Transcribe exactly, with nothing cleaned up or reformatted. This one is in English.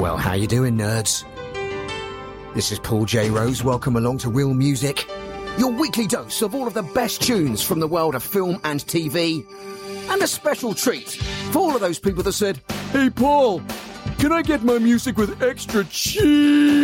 Well, how you doing, nerds? This is Paul J. Rose. Welcome along to Real Music, your weekly dose of all of the best tunes from the world of film and T V. And a special treat for all of those people that said, "Hey, Paul, can I get my music with extra cheese?"